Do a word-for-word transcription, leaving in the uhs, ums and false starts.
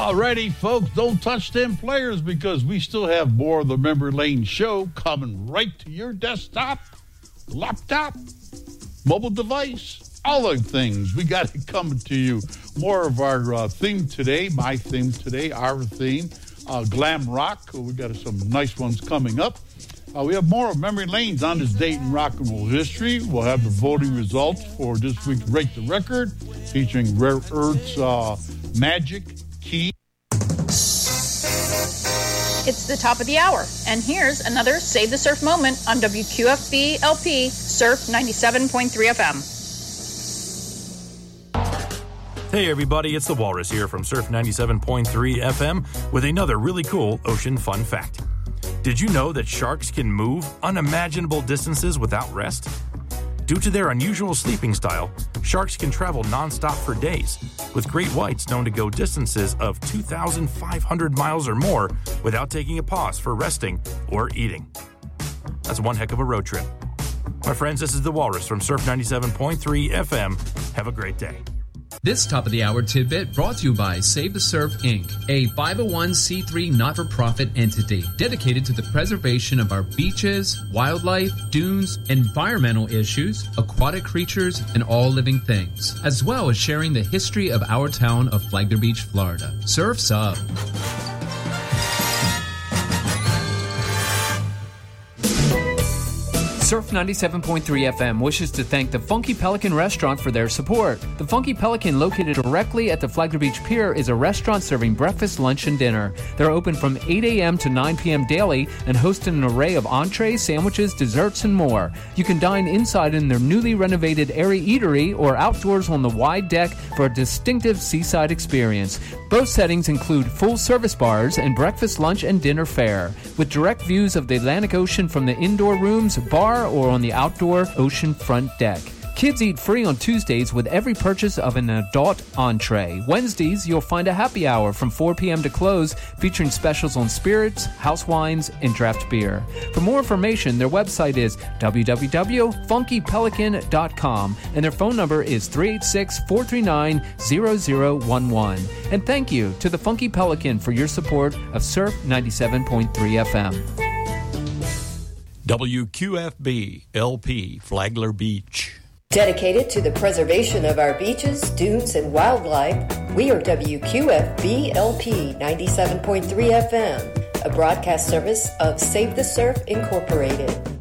Alrighty, folks, don't touch them players because we still have more of the Memory Lane show coming right to your desktop, laptop, mobile device, all those things. We got it coming to you. More of our uh, theme today, my theme today, our theme, uh, glam rock. We got some nice ones coming up. Uh, we have more of Memory Lanes on this date in rock and roll history. We'll have the voting results for this week's Rate the Record, featuring Rare Earth's uh, Magic Key. It's the top of the hour, and here's another Save the Surf moment on W Q F B L P Surf ninety-seven point three F M. Hey everybody, it's the Walrus here from Surf ninety-seven point three F M with another really cool ocean fun fact. Did you know that sharks can move unimaginable distances without rest? Due to their unusual sleeping style, sharks can travel nonstop for days, with great whites known to go distances of two thousand five hundred miles or more without taking a pause for resting or eating. That's one heck of a road trip. My friends, this is the Walrus from Surf ninety-seven point three F M. Have a great day. This top-of-the-hour tidbit brought to you by Save the Surf, Incorporated, a five oh one c three not-for-profit entity dedicated to the preservation of our beaches, wildlife, dunes, environmental issues, aquatic creatures, and all living things, as well as sharing the history of our town of Flagler Beach, Florida. Surf's up! Surf ninety-seven point three F M wishes to thank the Funky Pelican Restaurant for their support. The Funky Pelican, located directly at the Flagler Beach Pier, is a restaurant serving breakfast, lunch, and dinner. They're open from eight a.m. to nine p.m. daily and host an array of entrees, sandwiches, desserts, and more. You can dine inside in their newly renovated airy eatery or outdoors on the wide deck for a distinctive seaside experience. Both settings include full-service bars and breakfast, lunch, and dinner fare, with direct views of the Atlantic Ocean from the indoor rooms, bar, or on the outdoor ocean front deck. Kids eat free on Tuesdays with every purchase of an adult entree. Wednesdays, you'll find a happy hour from four p.m. to close, featuring specials on spirits, house wines, and draft beer. For more information, their website is w w w dot funky pelican dot com, and their phone number is three eight six, four three nine, zero zero one one. And thank you to the Funky Pelican for your support of Surf ninety-seven point three F M. W Q F B L P Flagler Beach. Dedicated to the preservation of our beaches, dunes, and wildlife, we are W Q F B L P ninety-seven point three F M, a broadcast service of Save the Surf Incorporated.